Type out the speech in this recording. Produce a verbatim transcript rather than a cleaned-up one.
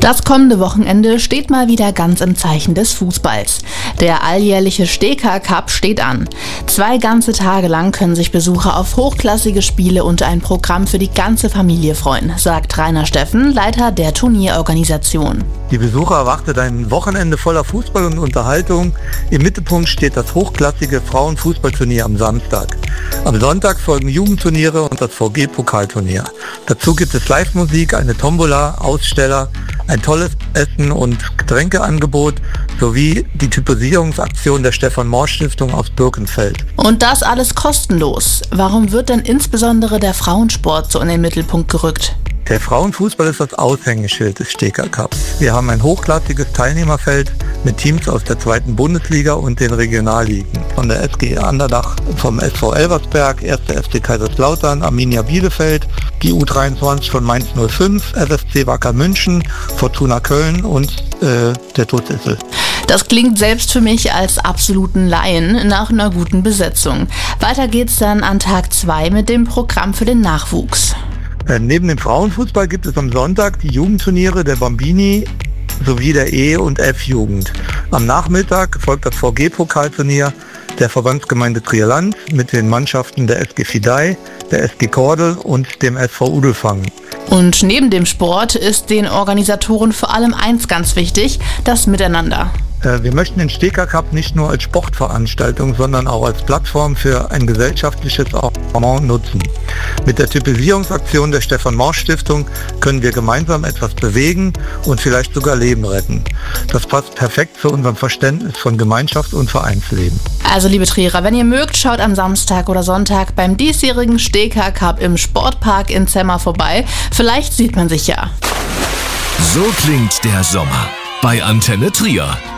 Das kommende Wochenende steht mal wieder ganz im Zeichen des Fußballs. Der alljährliche Steker Cup steht an. Zwei ganze Tage lang können sich Besucher auf hochklassige Spiele und ein Programm für die ganze Familie freuen, sagt Rainer Steffen, Leiter der Turnierorganisation. Die Besucher erwartet ein Wochenende voller Fußball und Unterhaltung. Im Mittelpunkt steht das hochklassige Frauenfußballturnier am Samstag. Am Sonntag folgen Jugendturniere und das V G-Pokalturnier. Dazu gibt es Live-Musik, eine Tombola, Aussteller, ein tolles Essen- und Getränkeangebot sowie die Typisierungsaktion der Stefan-Morsch-Stiftung aus Birkenfeld. Und das alles kostenlos. Warum wird denn insbesondere der Frauensport so in den Mittelpunkt gerückt? Der Frauenfußball ist das Aushängeschild des Steker Cups. Wir haben ein hochklassiges Teilnehmerfeld mit Teams aus der zweiten Bundesliga und den Regionalligen. Von der S G Andernach, vom S V Elversberg, erster F C Kaiserslautern, Arminia Bielefeld, die U dreiundzwanzig von Mainz null fünf, F S C Wacker München, Fortuna Köln und äh, der T U S Issel. Das klingt selbst für mich als absoluten Laien nach einer guten Besetzung. Weiter geht's dann an Tag zwei mit dem Programm für den Nachwuchs. Neben dem Frauenfußball gibt es am Sonntag die Jugendturniere der Bambini sowie der E- und F-Jugend. Am Nachmittag folgt das V G-Pokalturnier der Verbandsgemeinde Trier-Land mit den Mannschaften der S G Fidei, der S G Kordel und dem S V Udelfangen. Und neben dem Sport ist den Organisatoren vor allem eins ganz wichtig, das Miteinander. Wir möchten den Steker Cup nicht nur als Sportveranstaltung, sondern auch als Plattform für ein gesellschaftliches Engagement nutzen. Mit der Typisierungsaktion der Stefan-Morsch-Stiftung können wir gemeinsam etwas bewegen und vielleicht sogar Leben retten. Das passt perfekt zu unserem Verständnis von Gemeinschafts- und Vereinsleben. Also liebe Trierer, wenn ihr mögt, schaut am Samstag oder Sonntag beim diesjährigen Steker Cup im Sportpark in Zemmer vorbei. Vielleicht sieht man sich ja. So klingt der Sommer bei Antenne Trier.